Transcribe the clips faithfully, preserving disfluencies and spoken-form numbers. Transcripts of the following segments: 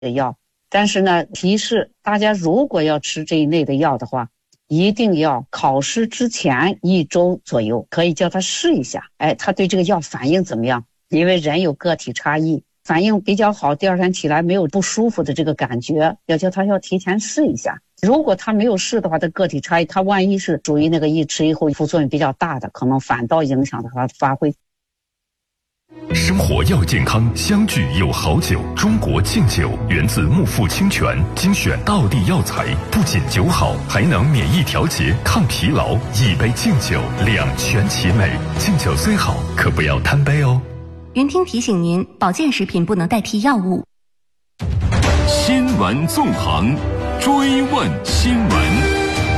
的药。但是呢，提示大家如果要吃这一类的药的话，一定要考试之前一周左右，可以叫他试一下，哎，他对这个药反应怎么样？因为人有个体差异，反应比较好，第二天起来没有不舒服的这个感觉，要叫他要提前试一下。如果他没有试的话，他个体差异，他万一是属于那个一吃以后副作用比较大的，可能反倒影响他的发挥。 生活要健康，相聚有好酒。中国敬酒源自木富清泉，精选道地药材，不仅酒好，还能免疫调节、抗疲劳。一杯敬酒，两全其美。敬酒虽好，可不要贪杯哦。 云听提醒您，保健食品不能代替药物。 新闻纵横，追问新闻。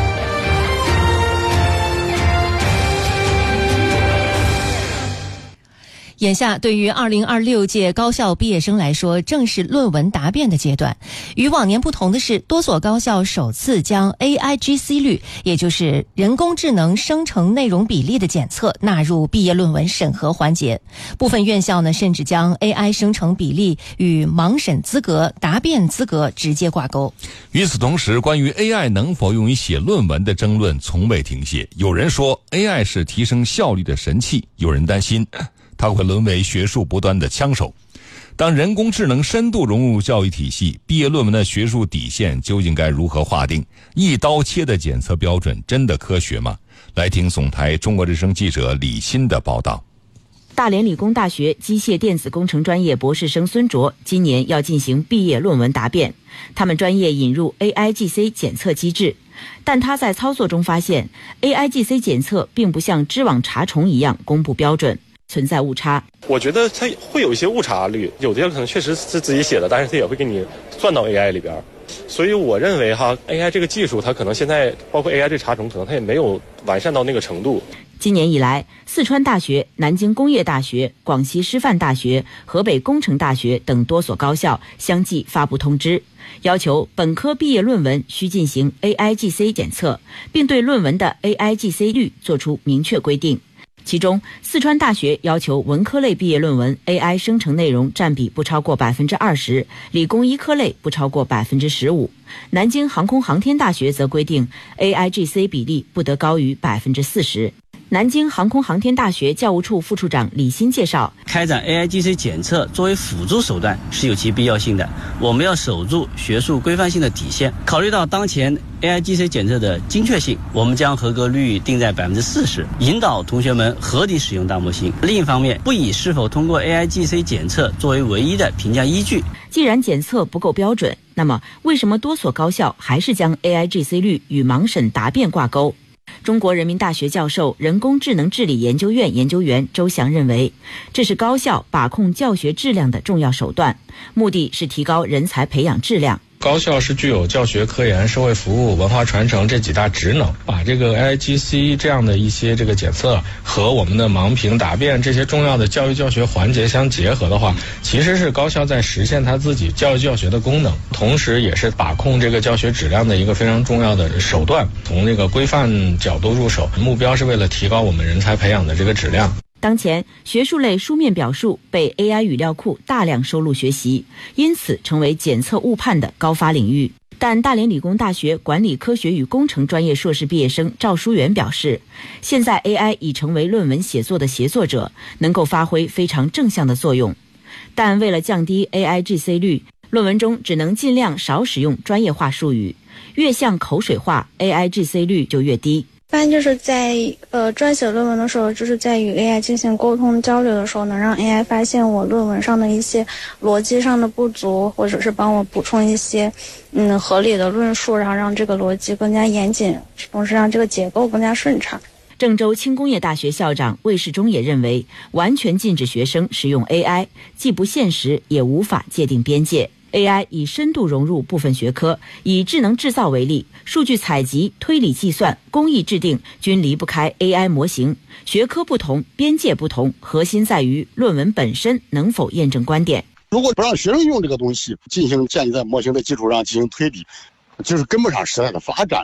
眼下对于二零二六届高校毕业生来说，正是论文答辩的阶段。与往年不同的是，多所高校首次将 A I G C 率，也就是人工智能生成内容比例的检测纳入毕业论文审核环节。部分院校呢，甚至将 A I 生成比例与盲审资格、答辩资格直接挂钩。 与此同时，关于 A I 能否用于写论文的争论从未停歇。有人说 A I 是提升效率的神器，有人担心它会沦为学术不端的枪手。当人工智能深度融入教育体系，毕业论文的学术底线究竟该如何划定？一刀切的检测标准真的科学吗？来听总台中国之声记者李欣的报道。 大连理工大学机械电子工程专业博士生孙卓今年要进行毕业论文答辩，他们专业引入 A I G C 检测机制，但他在操作中发现 A I G C 检测并不像知网查重一样公布标准，存在误差。 我觉得它会有一些误差率，有的可能确实是自己写的，但是它也会给你算到 A I 里边。所以我认为哈 A I 这个技术它可能现在包括 A I 这查重可能它也没有完善到那个程度。 今年以来，四川大学、南京工业大学、广西师范大学、河北工程大学等多所高校相继发布通知，要求本科毕业论文需进行 A I G C 检测，并对论文的 A I G C 率作出明确规定。其中，四川大学要求文科类毕业论文 A I 生成内容占比不超过百分之二十，理工医科类不超过百分之十五。南京航空航天大学则规定 A I G C 比例不得高于百分之四十。南京航空航天大学教务处副处长李欣介绍， 开展 A I G C 检测作为辅助手段是有其必要性的，我们要守住学术规范性的底线。考虑到当前 A I G C 检测的精确性，我们将合格率定在百分之四十，引导同学们合理使用大模型。另一方面，不以是否通过 A I G C 检测作为唯一的评价依据。 既然检测不够标准，那么为什么多所高校还是将 A I G C 率与盲审答辩挂钩？中国人民大学教授、人工智能治理研究院研究员周翔认为，这是高校把控教学质量的重要手段，目的是提高人才培养质量。 高校是具有教学、科研、社会服务、文化传承这几大职能，把这个 A I G C 这样的一些这个检测和我们的盲评答辩这些重要的教育教学环节相结合的话，其实是高校在实现它自己教育教学的功能，同时也是把控这个教学质量的一个非常重要的手段。从这个规范角度入手，目标是为了提高我们人才培养的这个质量。 当前，学术类书面表述被 A I 语料库大量收录学习，因此成为检测误判的高发领域。但大连理工大学管理科学与工程专业硕士毕业生赵书元表示，现在 A I 已成为论文写作的协作者，能够发挥非常正向的作用。但为了降低 A I G C 率，论文中只能尽量少使用专业化术语，越像口水话 ，A I G C 率就越低。 一般就是在呃撰写论文的时候，就是在与 A I 进行沟通交流的时候，能让 A I 发现我论文上的一些逻辑上的不足，或者是帮我补充一些嗯合理的论述，然后让这个逻辑更加严谨，同时让这个结构更加顺畅。 郑州轻工业大学校长魏世忠也认为，完全禁止学生使用 A I， 既不现实，也无法界定边界。A I 已深度融入部分学科，以智能制造为例，数据采集、推理计算、工艺制定均离不开 A I 模型。学科不同，边界不同，核心在于论文本身能否验证观点。 如果不让学生用这个东西进行建立在模型的基础上进行推理，就是跟不上时代的发展。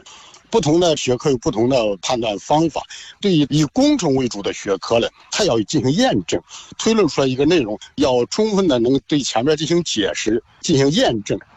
不同的学科有不同的判断方法。对于以工程为主的学科呢，它要进行验证，推论出来一个内容，要充分的能对前面进行解释、进行验证。